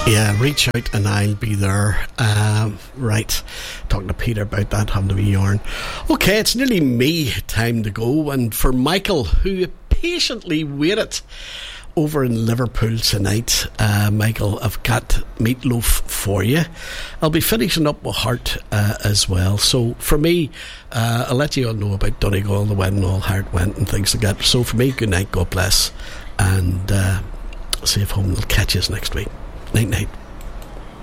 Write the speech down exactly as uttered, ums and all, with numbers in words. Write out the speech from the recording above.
Yeah, reach out and I'll be there. Um, right, talking to Peter about that, having a wee yarn. Okay, it's nearly me time to go, and for Michael, who patiently waited over in Liverpool tonight, uh, Michael, I've got meatloaf for you. I'll be finishing up with Heart uh, as well. So for me, uh, I'll let you all know about Donegal, the wedding, all Heart went and things like that. So for me, good night, God bless, and uh, see if home will catch us next week. Night night.